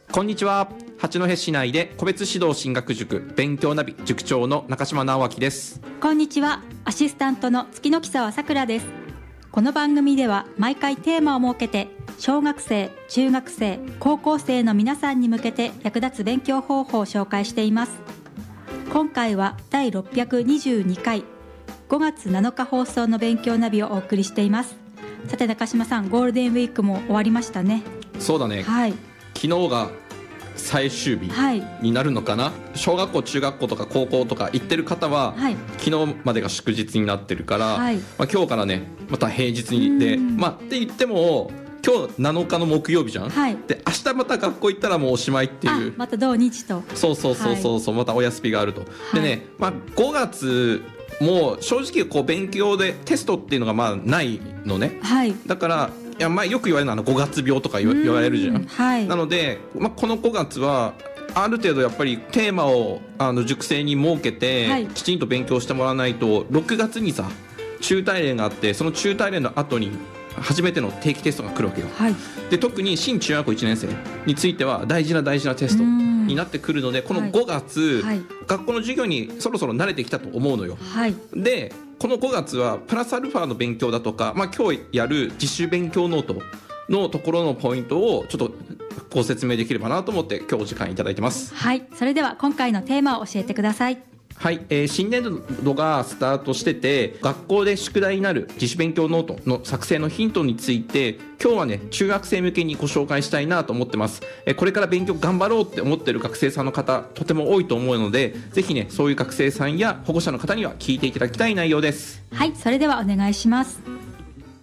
こんにちは。八戸市内で個別指導進学塾勉強ナビ塾長の中島直明です。 こんにちは。アシスタントの月の木沢さくらです。この番組では毎回テーマを設けて小学生、中学生、高校生の皆さんに向けて役立つ勉強方法を紹介しています。今回は第622回5月7日放送の勉強ナビをお送りしています。さて中島さん、ゴールデンウィークも終わりましたね。 そうだね、 はい、 昨日が最終日になるのかな、小学校中学校とか高校とか行ってる方は、昨日までが祝日になってるから、今日からねまた平日にで、って言っても今日7日の木曜日じゃん、で明日また学校行ったらもうおしまいっていう、 また土日とそう、またお休みがあると、でね、5月もう正直こう勉強でテストっていうのがないのね、だからよく言われるのは5月病とか言われるじゃん、なので、この5月はある程度やっぱりテーマを塾生に設けて、きちんと勉強してもらわないと6月にさ中大連があって、その中大連の後に初めての定期テストが来るわけよ、で特に新中学校1年生については大事なテストになってくるので、この5月、学校の授業にそろそろ慣れてきたと思うのよ、でこの5月はプラスアルファの勉強だとか、今日やる自主勉強ノートのところのポイントをちょっとご説明できればなと思って今日お時間いただいてます。 それでは今回のテーマを教えてください。 新年度がスタートしてて、学校で宿題になる自主勉強ノートの作成のヒントについて今日はね中学生向けにご紹介したいなと思ってます。これから勉強頑張ろうって思ってる学生さんの方とても多いと思うので、ぜひねそういう学生さんや保護者の方には聞いていただきたい内容です。 それではお願いします。